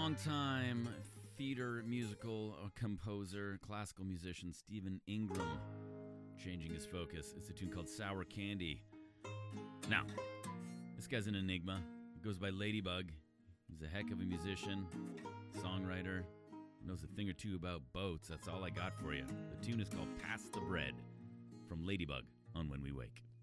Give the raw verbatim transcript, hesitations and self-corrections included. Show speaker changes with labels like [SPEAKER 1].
[SPEAKER 1] longtime theater musical composer, classical musician Stephen Ingram, changing his focus. It's a tune called Sour Candy. Now, this guy's an enigma. He goes by Ladybug. He's a heck of a musician, songwriter, knows a thing or two about boats. That's all I got for you. The tune is called Pass the Bread from Ladybug on When We Wake.